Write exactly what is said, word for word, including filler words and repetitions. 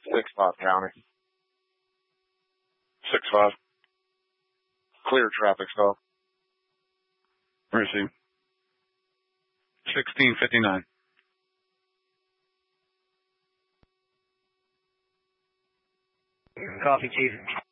Six five county. Six five. Clear traffic stop. Receive. Sixteen fifty nine. Coffee, Chief.